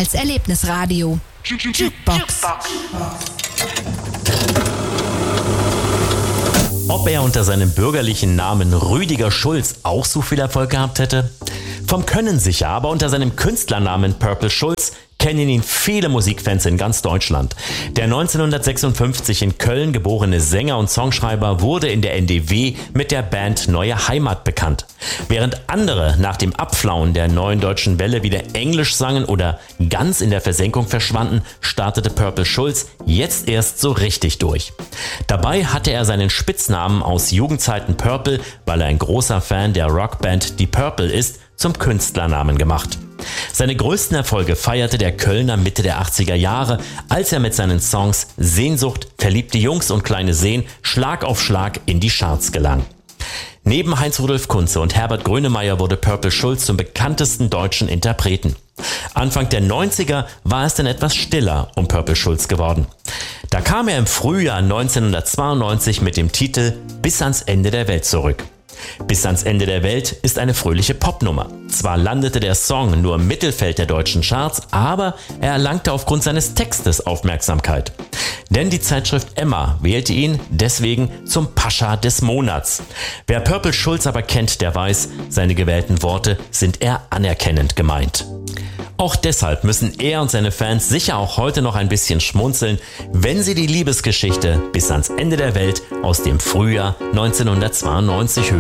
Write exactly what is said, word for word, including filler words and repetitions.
als Erlebnisradio. Jukebox. Ob er unter seinem bürgerlichen Namen Rüdiger Schulz auch so viel Erfolg gehabt hätte? Vom Können sicher, aber unter seinem Künstlernamen Purple Schulz kennen ihn viele Musikfans in ganz Deutschland. Der neunzehnhundertsechsundfünfzig in Köln geborene Sänger und Songschreiber wurde in der N D W mit der Band Neue Heimat bekannt. Während andere nach dem Abflauen der neuen deutschen Welle wieder Englisch sangen oder ganz in der Versenkung verschwanden, startete Purple Schulz jetzt erst so richtig durch. Dabei hatte er seinen Spitznamen aus Jugendzeiten Purple, weil er ein großer Fan der Rockband Die Purple ist, zum Künstlernamen gemacht. Seine größten Erfolge feierte der Kölner Mitte der achtziger Jahre, als er mit seinen Songs Sehnsucht, Verliebte Jungs und Kleine Seen Schlag auf Schlag in die Charts gelang. Neben Heinz-Rudolf Kunze und Herbert Grönemeyer wurde Purple Schulz zum bekanntesten deutschen Interpreten. Anfang der neunziger war es dann etwas stiller um Purple Schulz geworden. Da kam er im Frühjahr neunzehnhundertzweiundneunzig mit dem Titel Bis ans Ende der Welt zurück. Bis ans Ende der Welt ist eine fröhliche Popnummer. Zwar landete der Song nur im Mittelfeld der deutschen Charts, aber er erlangte aufgrund seines Textes Aufmerksamkeit. Denn die Zeitschrift Emma wählte ihn deswegen zum Pascha des Monats. Wer Purple Schulz aber kennt, der weiß, seine gewählten Worte sind eher anerkennend gemeint. Auch deshalb müssen er und seine Fans sicher auch heute noch ein bisschen schmunzeln, wenn sie die Liebesgeschichte Bis ans Ende der Welt aus dem Frühjahr neunzehnhundertzweiundneunzig hören.